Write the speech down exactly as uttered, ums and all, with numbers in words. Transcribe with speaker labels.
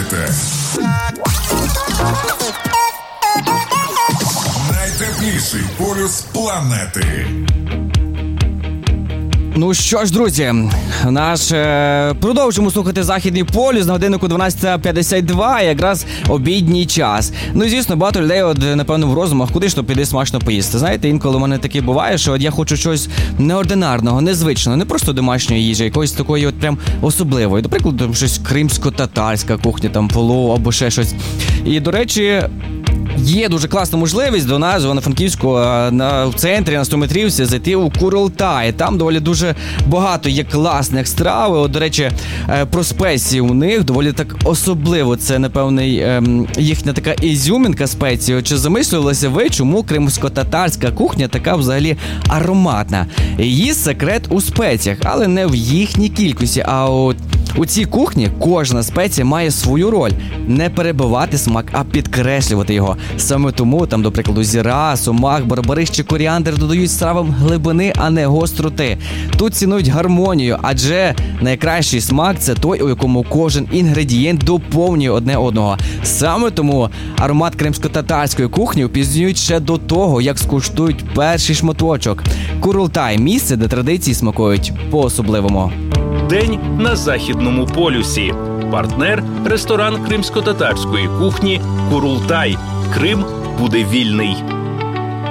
Speaker 1: Слухайте найтепліший полюс планети.
Speaker 2: Ну що ж, друзі, наш е, продовжимо слухати Західний полюс на годиннику дванадцята п'ятдесят два, якраз обідній час. Ну і, звісно, багато людей, от, напевно, в розумах, куди ж то піди смачно поїсти. Знаєте, інколи у мене таке буває, що от я хочу щось неординарного, незвичного, не просто домашньої їжі, якоїсь такої от прям особливої. До прикладу, там щось кримсько-татарська кухня, там плов або ще щось. І, до речі, є дуже класна можливість до нас, в Івано-Франківську, на, в центрі, на сто метрівці, зайти у Курултай. Там доволі дуже багато є класних страв. От, до речі, про спеції у них доволі так особливо. Це, напевне, їхня така ізюмінка спеції. Чи замислювалися ви, чому кримсько-татарська кухня така взагалі ароматна? Її секрет у спеціях, але не в їхній кількості, а от у цій кухні кожна спеція має свою роль. Не перебивати смак, а підкреслювати його. Саме тому там, до прикладу, зіра, сумах, барбарис чи коріандр додають стравам глибини, а не гостроти. Тут цінують гармонію, адже найкращий смак – це той, у якому кожен інгредієнт доповнює одне одного. Саме тому аромат кримсько-татарської кухні впізнають ще до того, як скуштують перший шматочок. Курултай – місце, де традиції смакують по-особливому.
Speaker 3: День на Західному полюсі. Партнер – ресторан кримсько-татарської кухні «Курултай». Крим буде вільний.